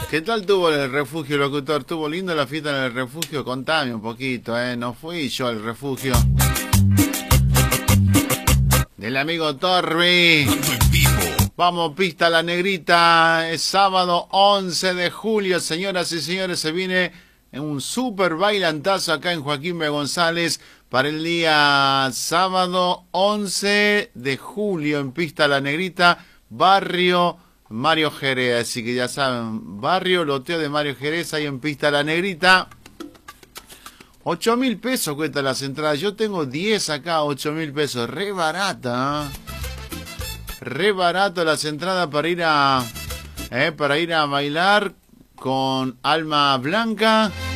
¿Qué tal tuvo el refugio, locutor? ¿Tuvo lindo la fiesta en el refugio? Contame un poquito, ¿eh? No fui yo al refugio. Del amigo Torbi. Vamos, pista La Negrita. Es sábado 11 de julio, señoras y señores. Se viene un super bailantazo acá en Joaquín B. González para el día sábado 11 de julio en pista La Negrita, barrio Mario Jerez. Así que ya saben, barrio Loteo de Mario Jerez, ahí en pista La Negrita. 8.000 pesos cuesta las entradas. Yo tengo 10 acá, 8.000 pesos. Re barata, ¿eh? Re barato las entradas para ir a bailar con Alma Blanca.